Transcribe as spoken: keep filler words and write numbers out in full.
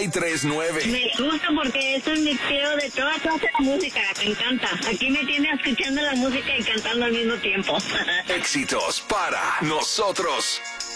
tres nueve. Me gusta porque esto es mi estilo de toda clase de música. Me encanta. Aquí me tiene escuchando la música y cantando al mismo tiempo. Éxitos para nosotros.